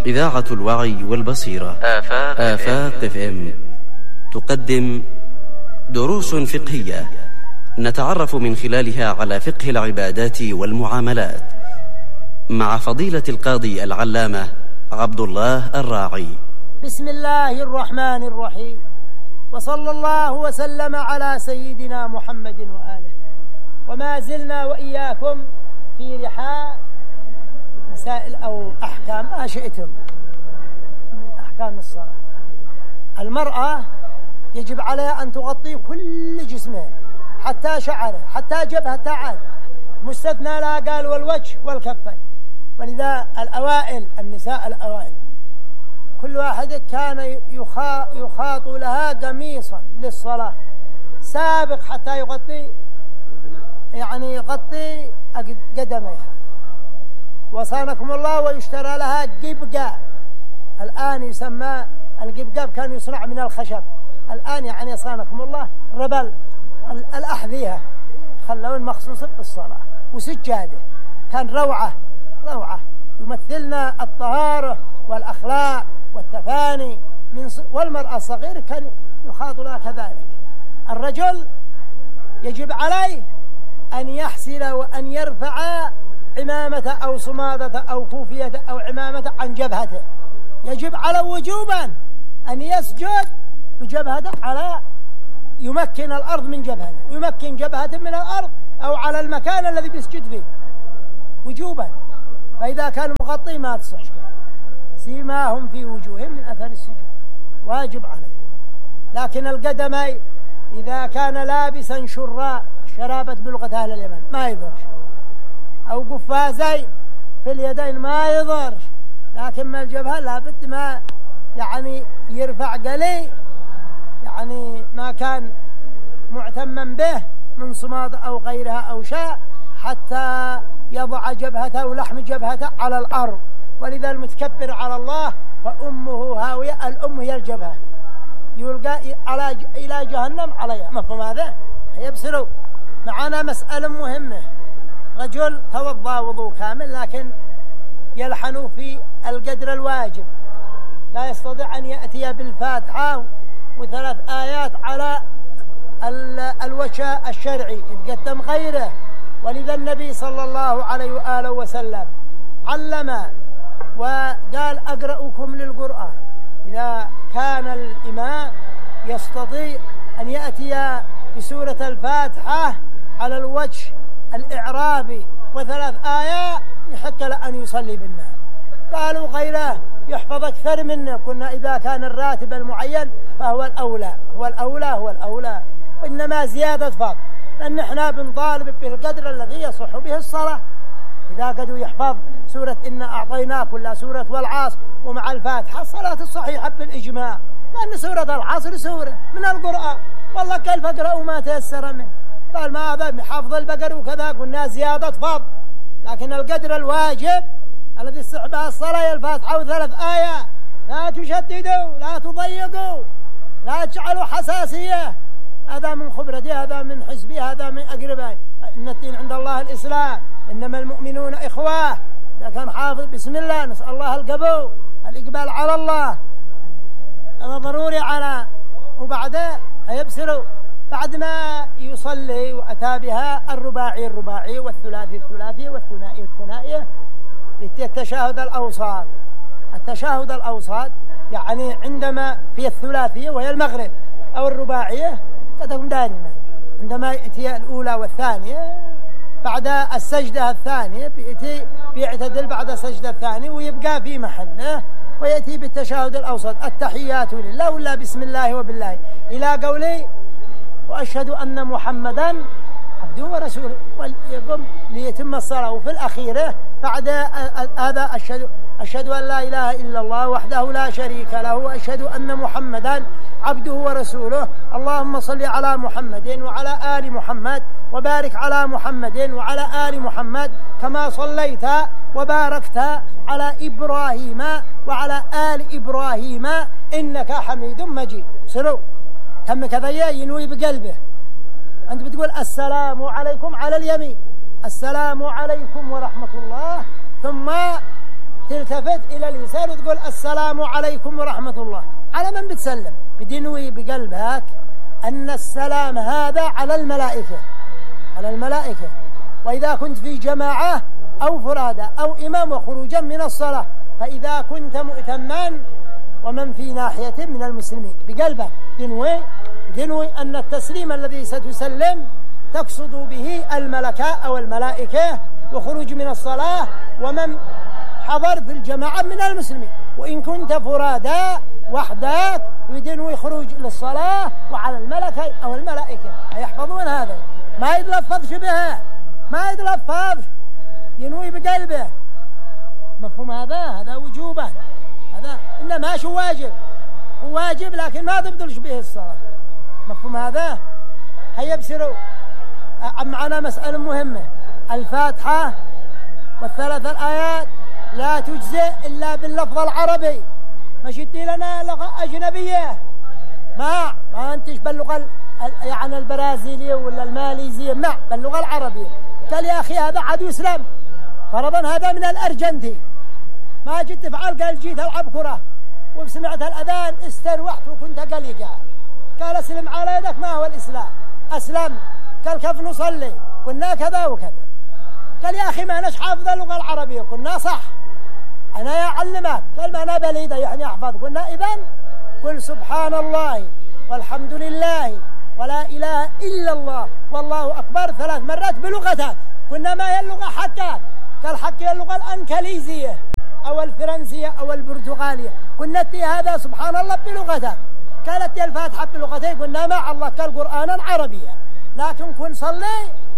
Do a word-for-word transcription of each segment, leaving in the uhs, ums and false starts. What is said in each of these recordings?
إذاعة الوعي والبصيرة آفاق, آفاق اف ام تقدم دروس فقهية نتعرف من خلالها على فقه العبادات والمعاملات مع فضيلة القاضي العلامة عبد الله الراعي. بسم الله الرحمن الرحيم، وصلى الله وسلم على سيدنا محمد وآله. وما زلنا وإياكم في رحاء مسائل أو أحكام ما شئتم من أحكام الصلاة. المرأة يجب عليها أن تغطي كل جسمها حتى شعره حتى جبهة تعال، مستثنى لها قال والوجه والكفين. ولذا الأوائل النساء الأوائل كل واحد كان يخاط لها قميصا للصلاة سابق حتى يغطي يعني يغطي قدميها. وصانكم الله ويشترى لها قبقاء، الآن يسمى القبقاء كان يصنع من الخشب، الآن يعني صانكم الله ربل الأحذية خلون مخصوص بالصلاة. وسجاده كان روعة روعة يمثلنا الطهارة والأخلاق والتفاني من ص... والمرأة الصغيرة كان يخاط لها كذلك. الرجل يجب عليه أن يحسل وأن يرفع عمامة أو صمادة أو كوفية أو عمامة عن جبهته، يجب على وجوبا أن يسجد بجبهته على يمكن الأرض من جبهته ويمكن جبهته من الأرض أو على المكان الذي بيسجد فيه وجوبا. فإذا كان مغطي ما تصح سيماهم في وجوههم من أثر السجود واجب عليه. لكن القدمي إذا كان لابسا شراء شرابة بلغة أهل اليمن ما يضرش، أو قفازي في اليدين ما يضرش، لكن ما الجبهة لابد ما يعني يرفع قلي يعني ما كان معتما به من صماد أو غيرها أو شاء حتى يضع جبهته ولحم جبهته على الأرض. ولذا المتكبر على الله فأمه هاوية، الأم هي الجبهة، يلقى على إلى جهنم عليها. مفهوم هذا؟ يبصروا معنا مسألة مهمة. رجل توضأ وضوء كامل لكن يلحن في القدر الواجب، لا يستطيع أن يأتي بالفاتحة وثلاث آيات على الوجه الشرعي يتقدم غيره. ولذا النبي صلى الله عليه وآله وسلم علم وقال أقرأكم للقرآن إذا كان الإمام يستطيع أن يأتي بسورة الفاتحة على الوجه الإعرابي وثلاث آيات يحق له أن يصلي بالناس. قالوا غيره يحفظ أكثر منه، كنا إذا كان الراتب المعين فهو الأولى هو الأولى هو الأولى وإنما زيادة فضل، لأن احنا بنطالب بالقدر الذي يصح به الصلاة. إذا قدوا يحفظ سورة إنا أعطيناك ولا سورة والعصر ومع الفاتحة الصلاة الصحيحة بالإجماع، لأن سورة العصر سورة من القرآن والله كيف اقرأوا ما تيسر منه. قال ما هذا حفظ البقر وكذا، قلنا زيادة فضل، لكن القدر الواجب الذي يصح به الصلاة هي الفاتحة وثلاث آيات. لا تشددوا لا تضيقوا لا تجعلوا حساسية، هذا من خبرتي هذا من حزبي هذا من أقربائي. إن الدين عند الله الإسلام، إنما المؤمنون إخوة. إذا كان حافظ بسم الله نسأل الله القبول الإقبال على الله، هذا ضروري على. وبعده هيبصروا بعد ما يصلي وأتى بها الرباعي الرباعي والثلاثي الثلاثي والثنائي الثنائي بالتشهد الأوسط. التشهد الأوسط يعني عندما في الثلاثية وهي المغرب أو الرباعية كتكون دائما عندما يأتي الأولى والثانية بعد السجدة الثانية بيأتي بيعتدل بعد السجدة الثانية ويبقى في محله ويأتي بالتشهد الأوسط التحيات لله ولا بسم الله وبالله إلى قولي وأشهد أن محمدا عبده ورسوله ويقوم ليتم الصلاة. وفي الأخيرة بعد هذا أشهد أشهد أن لا إله إلا الله وحده لا شريك له وأشهد أن محمدا عبده ورسوله. اللهم صل على محمد وعلى آل محمد وبارك على محمد وعلى آل محمد كما صليت وباركت على إبراهيم وعلى آل إبراهيم إنك حميد مجيد. سلو كم كذا ينوي بقلبه. أنت بتقول السلام عليكم على اليمين، السلام عليكم ورحمة الله، ثم تلتفت إلى اليسار وتقول السلام عليكم ورحمة الله. على من بتسلم؟ بدنوي بقلبك أن السلام هذا على الملائكة، على الملائكة. وإذا كنت في جماعة أو فرادى أو إمام وخروجا من الصلاة، فإذا كنت مؤتما ومن في ناحية من المسلمين بقلبك دنوي دنوي أن التسليم الذي ستسلم تقصد به الملكة أو الملائكة وخروج من الصلاة ومن حضر في الجماعة من المسلمين. وإن كنت فرادى وحدك يدنوي خروج للصلاة وعلى الملكة أو الملائكة يحفظون هذا، ما يتلفظش بها، ما يتلفظش، ينوي بقلبه. مفهوم هذا؟ هذا وجوبا، هذا إنما شو واجب، هو واجب لكن ما تبطلش به الصلاة. مفهوم هذا؟ هيا بسروا معنا مسألة مهمة. الفاتحة والثلاث الآيات لا تجزئ إلا باللفظ العربي، ما شتي لنا لغة أجنبية، ما ما أنتش باللغة يعني البرازيلية ولا الماليزية، ما باللغة العربية. قال يا أخي هذا عدو إسلام، فرضا هذا من الأرجنتين، ما جيت تفعل قال جيت ألعب كرة وسمعت الأذان استروحت وكنت قلقا، قال اسلم على يدك، ما هو الإسلام؟ أسلم. قال كيف نصلي؟ قلنا كذا وكذا. قال يا أخي ما أناش حافظ اللغة العربية، قلنا صح، أنا يعلمك. قال ما أنا بليدة يعني أحفظ، قلنا إذن قل سبحان الله والحمد لله ولا إله إلا الله والله أكبر ثلاث مرات بلغتك. قلنا ما هي اللغة حقك؟ قال حقي اللغة الأنكليزية أو الفرنسية أو البرتغالية. قلنا تي هذا سبحان الله بلغتك. قالت تي الفاتحة بلغتي، قلنا ما الله قال قرآنا عربيا، لكن كن صلي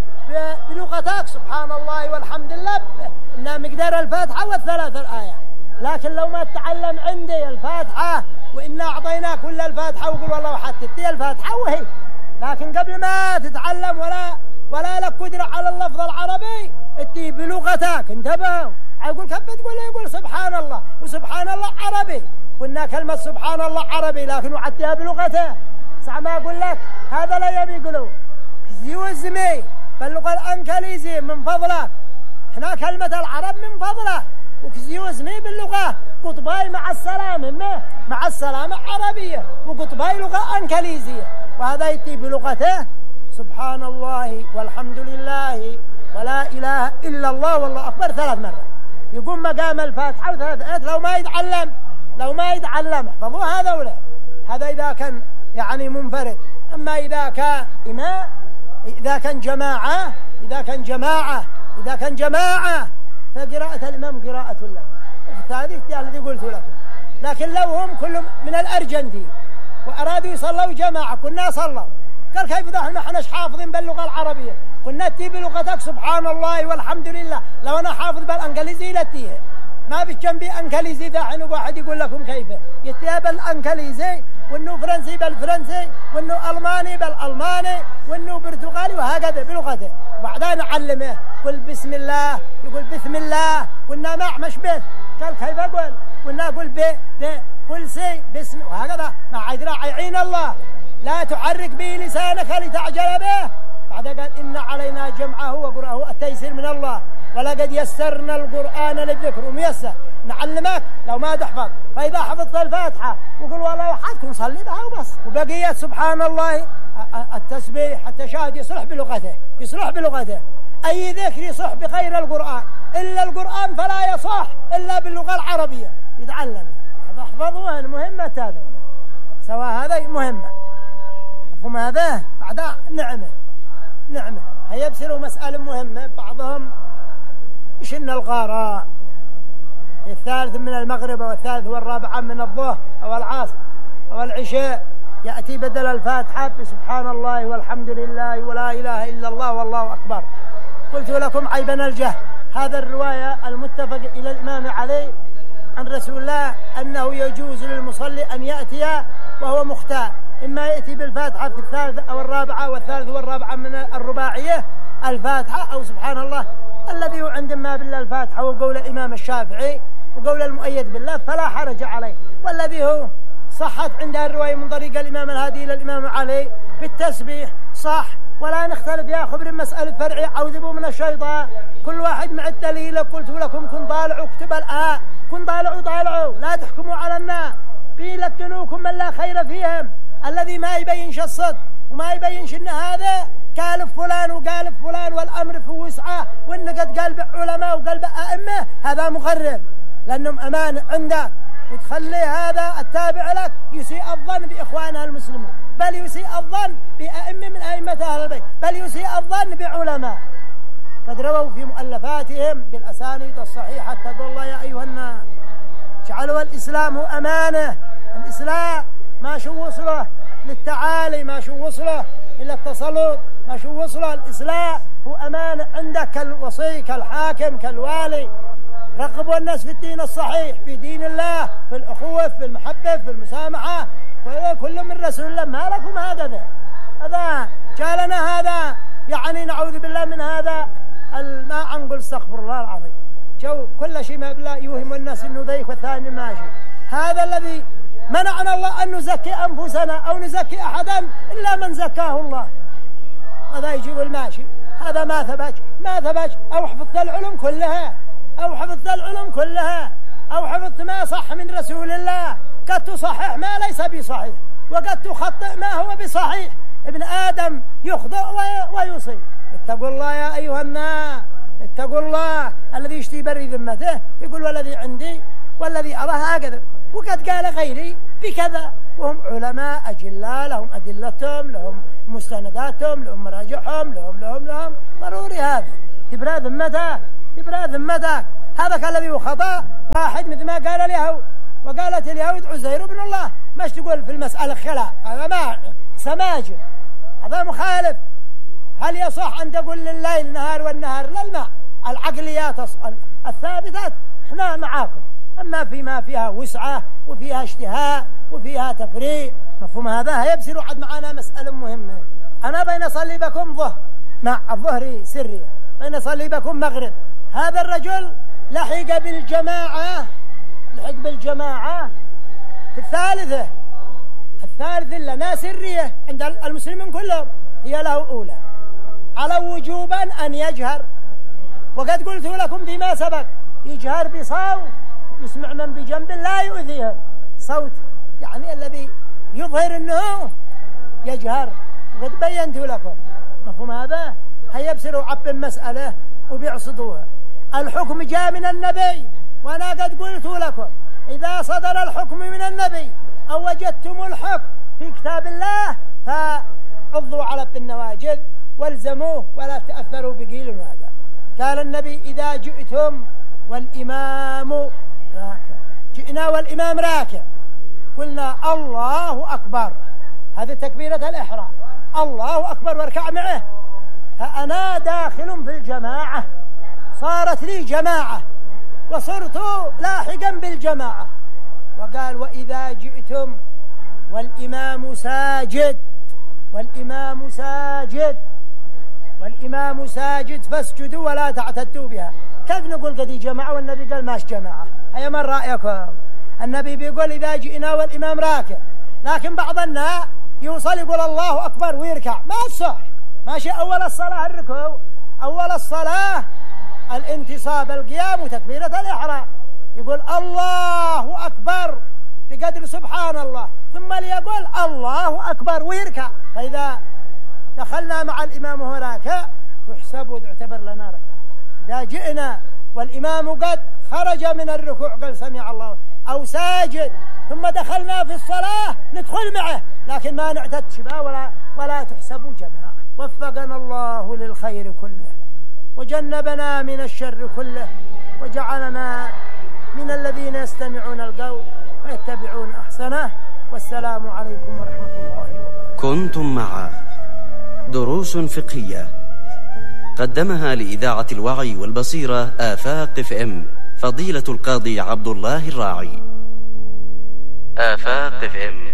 بلغتك سبحان الله والحمد لله، إنها مقدار الفاتحة والثلاث الآيات. لكن لو ما تتعلم عندي الفاتحة وإنا أعطينا كل الفاتحة وقل والله حتى تي الفاتحة وهي، لكن قبل ما تتعلم ولا ولا لك قدرة على اللفظ العربي اتي بلغتك. انتبهوا، يقول كيف تقول يقول سبحان الله وسبحان الله عربي، قلنا كلمة سبحان الله عربي لكن وعدتها بلغته. صح ما أقول لك هذا لا يبي يقولوا زيوزمي باللغة الأنكليزية من فضلك، احنا كلمة العرب من فضلك، وكزيوزمي باللغة قطباي مع السلامة مع السلامة عربية وقطباي لغة أنكليزية، وهذا يتي بلغته سبحان الله والحمد لله ولا إله إلا الله والله أكبر ثلاث مرات. يقوم مقام الفاتحة وثلاث آيات. لو ما يتعلم لو ما يتعلم احفظوا هذا ولا هذا إذا كان يعني منفرد. أما إذا كان إمام، إذا كان جماعة إذا كان جماعة إذا كان جماعة فقراءة الإمام قراءة له، هذه الذي قلت لكم. لكن لو هم كلهم من الأرجنتين وأرادوا يصلوا جماعة كنا صلوا، قال كيف ذا ما احناش حافظين باللغة العربية؟ قلنا تي بلغتك سبحان الله والحمد لله. لو أنا حافظ بالأنجليزي لتيه، ما بجنبي أنجليزي ذا حين واحد يقول لكم كيف يتيه بالأنجليزي، وإنه فرنسي بالفرنسي، وإنه ألماني بالألماني، وإنه برتغالي، وهكذا بلغته. وبعدين نعلمه قل بسم الله، يقول بسم الله، قلنا ما مش بس، قال كيف أقول؟ قلنا قل ب ب قل سي بسم، وهكذا ما عاد راعين الله لا تحرك به لسانك لتعجل به. بعد قال إن علينا جمعه وقرأه التيسير من الله ولقد يسرنا القرآن للذكر وميسر. نعلمك لو ما تحفظ، فإذا حفظت الفاتحة وقل والله حدكم صلي بها وبس، وبقية سبحان الله التسبيح التشهد يصلح بلغته يصلح بلغته. أي ذكر يصح بغير القرآن إلا القرآن فلا يصح إلا باللغة العربية. يتعلم هذا احفظوها، مهمة هذا سواء هذا مهمة. مفهوم هذا؟ بعدها نعمة نعمة هيبصروا مسألة مهمة. بعضهم يشن الغارة الثالث من المغرب والثالث والرابعة من الظهر أو العصر أو العشاء يأتي بدل الفاتحة بسبحان الله والحمد لله ولا إله إلا الله والله أكبر. قلت لكم عيبنا الجهل. هذا الرواية المتفق إلى الإمام علي عن رسول الله أنه يجوز للمصلي أن يأتي وهو مختار، إما يأتي بالفاتحة في الثالثة أو الرابعة والثالث والرابعة من الرباعية الفاتحة، أو سبحان الله الذي هو عند ما بالله الفاتحة وقول الإمام الشافعي وقول المؤيد بالله فلا حرج عليه. والذي هو صحت عندها الرواية من طريق الإمام الهادي إلى الإمام علي بالتسبيح صح ولا نختلف يا خبر مسألة فرعية. عوذبوا من الشيطان، كل واحد مع الدليل. قلت لكم كن طالعوا اكتب الآن، كن طالعوا طالعوا لا تحكموا على الناس. قيل لكنوكم من لا خير فيهم، الذي ما يبينش الصدق وما يبينش ان هذا قال فلان وقال فلان والامر في وسعه، وان قد قلب علماء وقلب ائمه، هذا مغرر لانهم امانه عندك، وتخلي هذا التابع لك يسيء الظن باخواننا المسلمين، بل يسيء الظن بائمه من ائمه اهل البيت، بل يسيء الظن بعلماء قد رووا في مؤلفاتهم بالاسانيد الصحيحه. اتقوا الله يا ايها الناس، جعلوا الاسلام امانه. الاسلام ما شو وصله للتعالي، ما شو وصله إلى التسلط، ما شو وصله. الإسلام هو أمانة عندك كالوصي كالحاكم كالوالي. رغبوا الناس في الدين الصحيح، في دين الله، في الأخوة، في المحبة، في المسامحة، كل من رسول الله. ما لكم هكذا؟ هذا جالنا هذا يعني نعوذ بالله من هذا ما نقول استغفر الله العظيم. جو كل شيء ما بالله يوهم الناس إنه ذيك والثاني ماشي. هذا الذي منعنا الله أن نزكي أنفسنا أو نزكي أحدا إلا من زكاه الله. هذا يجيب الماشي، هذا ما ثبت ما ثبت. أو حفظت العلوم كلها، أو حفظت العلوم كلها، أو حفظت ما صح من رسول الله. قد تصحح ما ليس بصحيح، وقد تخطئ ما هو بصحيح. ابن آدم يخطئ ويصيب. اتقوا الله يا أيها الناس، اتقوا الله. الذي يشتي بري ذمته يقول والذي عندي والذي أراه هكذا، وقد قال غيري بكذا، وهم علماء أجلاء لهم أدلتهم، لهم مستنداتهم، لهم مراجعهم، لهم لهم لهم ضروري هذا. تبرى ذمتك، تبرى ذمتك. هذا الذي هو خطأ واحد مثل ما قال اليهود، وقالت اليهود عزير ابن الله. مش تقول في المسألة خلاف، هذا ما سماجة، هذا مخالف. هل يصح أن تقول لليل نهار والنهار للماء؟ العقليات الثابتات احنا معاكم، أما فيما فيها وسعة وفيها اشتهاء وفيها تفريق، مفهوم هذا؟ هيبصر عد معنا مسألة مهمة. أنا بين أصلي بكم ظهر مع الظهر سري، بين أصلي بكم مغرب. هذا الرجل لحق بالجماعة، لحق بالجماعة في الثالثة، الثالثة لنا سرية عند المسلمين كلهم، هي له أولى على وجوبا أن يجهر. وقد قلت لكم فيما سبق يجهر بصوت يسمع من بجنب لا يؤذيهم، صوت يعني الذي يظهر أنه يجهر، وقد بينت لكم، مفهوم هذا؟ هيبصروا عب المسألة وبيعصدوها. الحكم جاء من النبي، وأنا قد قلت لكم إذا صدر الحكم من النبي أو وجدتم الحكم في كتاب الله فعضوا على النواجذ والزموه ولا تأثروا بقيل هذا. قال النبي إذا جئتم والإمام راكع، جئنا والإمام راكع، قلنا الله أكبر، هذه تكبيرة الإحرام، الله أكبر واركع معه، فأنا داخل في الجماعة، صارت لي جماعة وصرت لاحقا بالجماعة. وقال وإذا جئتم والإمام ساجد، والإمام ساجد، والإمام ساجد فاسجدوا ولا تعتدوا بها. كيف نقول قد جماعة والنبي قال ماش جماعة؟ هيا من رأيكم؟ النبي بيقول إذا جئنا والإمام راكع، لكن بعض الناس يوصل يقول الله أكبر ويركع، ما صح. ماشي أول الصلاة الركوع، أول الصلاة الانتصاب القيام وتكبيرة الإحرام، يقول الله أكبر بقدر سبحان الله، ثم ليقول الله أكبر ويركع. فإذا دخلنا مع الإمام وهو راكع تحسب وتعتبر لنا ركعة. إذا جئنا والإمام قد خرج من الركوع قال سمع الله أو ساجد ثم دخلنا في الصلاة ندخل معه، لكن ما نعتد شبه ولا ولا تحسب جماعة. وفقنا الله للخير كله وجنبنا من الشر كله، وجعلنا من الذين يستمعون القول ويتبعون أحسنه. والسلام عليكم ورحمة الله وبركاته. كنتم مع دروس فقهية قدمها لإذاعة الوعي والبصيرة آفاق اف ام فضيلة القاضي عبد الله الراعي. آفاق اف ام.